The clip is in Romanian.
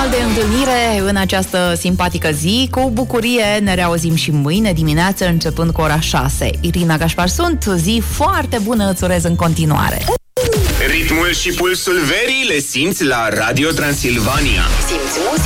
final de întâlnire în această simpatică zi. Cu bucurie ne reauzim și mâine dimineață, începând cu ora 6. Irina Gașpar sunt, zi foarte bună îți urez în continuare. Ritmul și pulsul verii le simți la Radio Transilvania. Simți